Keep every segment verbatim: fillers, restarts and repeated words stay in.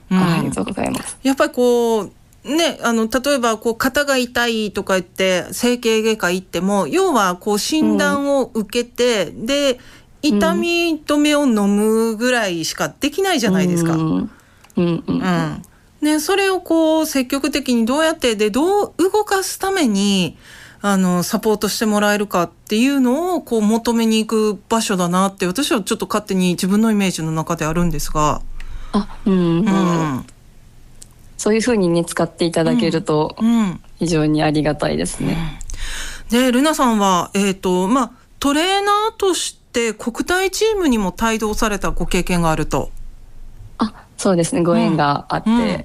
うん、 ありがとうございます。 やっぱりこうね、あの例えばこう肩が痛いとか言って整形外科行っても、要はこう診断を受けて、うん、で痛み止めを飲むぐらいしかできないじゃないですか。うんうんうんうん、ね、それをこう積極的にどうやってでどう動かすためにあのサポートしてもらえるかっていうのをこう求めに行く場所だなって私はちょっと勝手に自分のイメージの中であるんですが、 あ、うんうんうん、そういうふうにね使っていただけると非常にありがたいですね。 うんうん、でルナさんは、えーとまあ、トレーナーとして国体チームにも帯同されたご経験があると。 あ、そうですね、ご縁があって、うんうんうん、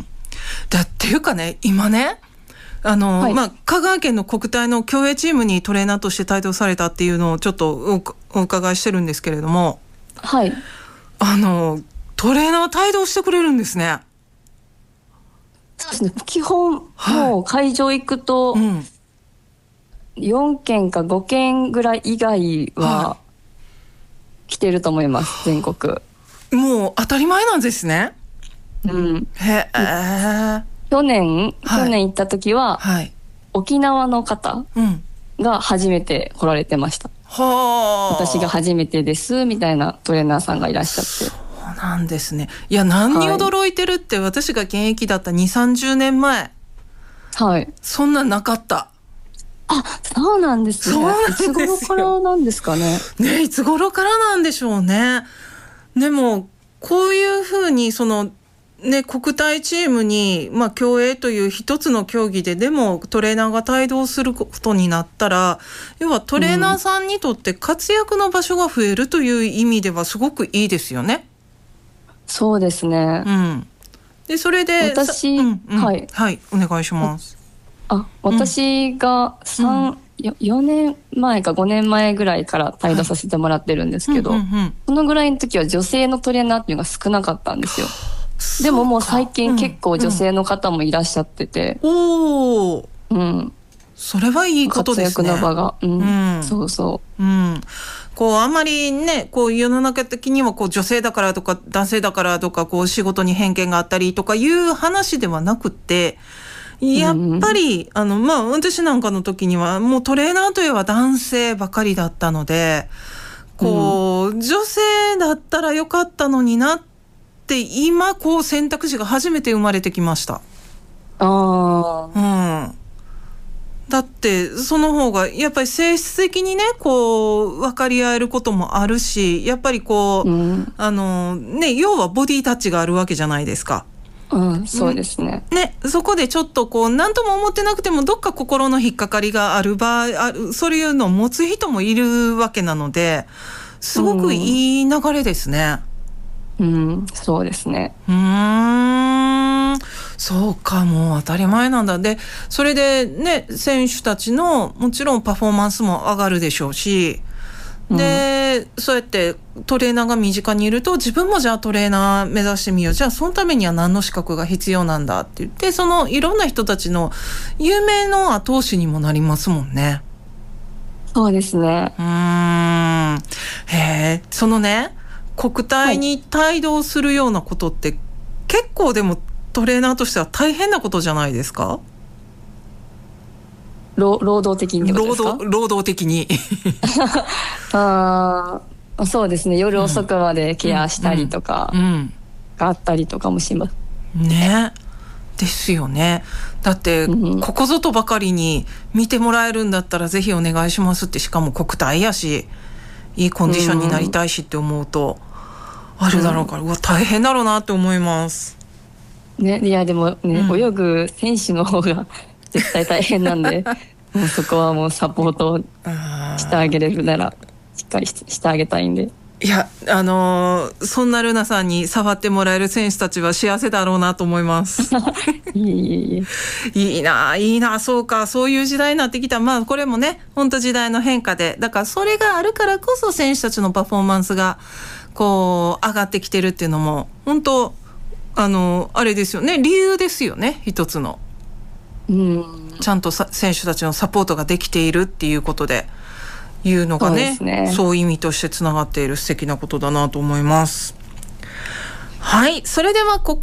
だっていうかね今ねあの、はい、まあ、香川県の国体の競泳チームにトレーナーとして帯同されたっていうのをちょっと お, お伺いしてるんですけれども、 はい、 あのトレーナー帯同してくれるんですね。 そうですね、基本、はい、もう会場行くと、うん、よんけんかごけんぐらい以外は来てると思います、全国。 もう当たり前なんですね。 うん、 へえ。 去年、はい、去年行った時は、はい、沖縄の方が初めて来られてました。はあ、私が初めてですみたいなトレーナーさんがいらっしゃって。 そうなんですね。いや、何に驚いてるって、はい、私が現役だったにじゅう、さんじゅうねんまえ、はい、そんなんなかった。 あ、そうなんですね。そうなんですよ。いつ頃からなんですかね。 ね、いつ頃からなんでしょうね。でもこういうふうにそのね、国体チームに、まあ、競泳という一つの競技ででもトレーナーが帯同することになったら、要はトレーナーさんにとって活躍の場所が増えるという意味ではすごくいいですよね。 そうですね。 うん、でそれで私、うんうん、はい、 はい、お願いします。 あ、私がさん、うん、よねんまえかごねんまえぐらいから帯同させてもらってるんですけど、はい、うんうんうん、そのぐらいの時は女性のトレーナーっていうのが少なかったんですよ。でももう最近結構女性の方もいらっしゃってて、うん、おー、うん、 それはいいことですね。 活躍の場が、うんうん、そうそう、 うん、こうあんまりね、こう世の中的にはこう女性だからとか男性だからとかこう仕事に偏見があったりとかいう話ではなくって、やっぱり、うん、あのまあ私なんかの時にはもうトレーナーといえば男性ばかりだったので、こう、うん、女性だったらよかったのになってで今こう選択肢が初めて生まれてきました。あ、うん、だってその方がやっぱり性質的にねこう分かり合えることもあるし、やっぱりこう、うん、あのね、要はボディタッチがあるわけじゃないですか。 うん、そうですね。 ね、そこでちょっとこう何とも思ってなくてもどっか心の引っかかりがある場合ある、そういうのを持つ人もいるわけなので、すごくいい流れですね。 うん、そうですね。 うーん、そうか、もう当たり前なんだ。で、それでね、選手たちのもちろんパフォーマンスも上がるでしょうし、で、うん、そうやってトレーナーが身近にいると自分もじゃあトレーナー目指してみよう、じゃあそのためには何の資格が必要なんだって言って、そのいろんな人たちの夢の後押しにもなりますもんね。 そうですね。 うーん、へえ、そのね、国体に帯同するようなことって、はい、結構でもトレーナーとしては大変なことじゃないですか？ 労働的にってことですか？ 労働、労働的にあ、そうですね、夜遅くまでケアしたりとかがあったりとかもします、 うんうんうん、ね、ですよね。だって、うん、ここぞとばかりに見てもらえるんだったらぜひお願いしますって、しかも国体やしいいコンディションになりたいしって思うと、うん、あれだろうから、うわ大変だろうなって思いますね。いやでもね、うん、泳ぐ選手の方が絶対大変なんでもうそこはもうサポートしてあげれるならしっかり し, してあげたいんで。 いや、あのー、そんなルナさんに触ってもらえる選手たちは幸せだろうなと思いますいいいいいいないいな。そうか、そういう時代になってきた。まあこれもね、本当時代の変化で、だからそれがあるからこそ選手たちのパフォーマンスがこう上がってきてるっていうのも本当あのあれですよね、理由ですよね、一つの。うん、ちゃんとさ選手たちのサポートができているっていうことでいうのが ね, そうですね、そういう意味としてつながっている素敵なことだなと思います。はい、それではここ